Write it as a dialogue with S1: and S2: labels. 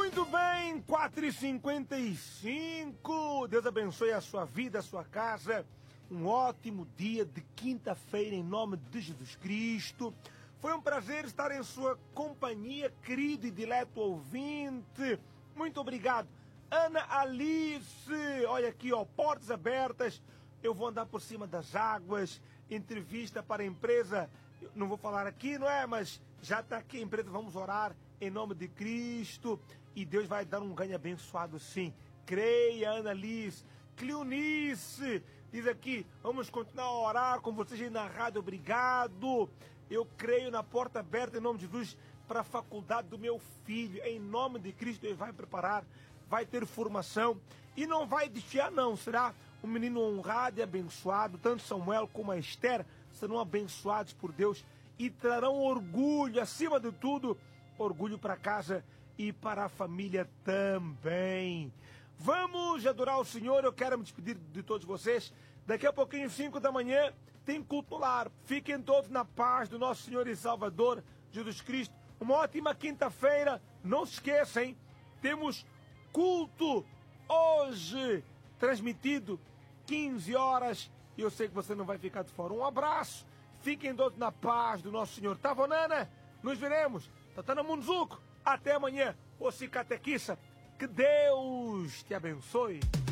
S1: Muito bem, 4h55. Deus abençoe a sua vida, a sua casa. Um ótimo dia de quinta-feira em nome de Jesus Cristo. Foi um prazer estar em sua companhia, querido e dileto ouvinte. Muito obrigado. Ana Alice, olha aqui, ó, portas abertas. Eu vou andar por cima das águas. Entrevista para a empresa. Eu não vou falar aqui, não é? Mas já está aqui a empresa. Vamos orar em nome de Cristo. E Deus vai dar um ganho abençoado, sim. Creia, Ana Alice. Cleonice diz aqui, vamos continuar a orar com vocês aí na rádio, obrigado. Eu creio na porta aberta em nome de Jesus para a faculdade do meu filho. Em nome de Cristo, Deus vai preparar, vai ter formação e não vai desfiar não, será um menino honrado e abençoado. Tanto Samuel como a Esther serão abençoados por Deus e trarão orgulho, acima de tudo, orgulho para casa e para a família também. Vamos adorar o Senhor. Eu quero me despedir de todos vocês. Daqui a pouquinho, 5 da manhã, tem culto no lar. Fiquem todos na paz do nosso Senhor e Salvador Jesus Cristo. Uma ótima quinta-feira. Não se esqueçam, hein? Temos culto hoje, transmitido 15 horas. E eu sei que você não vai ficar de fora. Um abraço. Fiquem todos na paz do nosso Senhor. Tá, Vonana? Nos veremos. Tatana Munzuco. Até amanhã. Ô Cicatequiça. Que Deus te abençoe.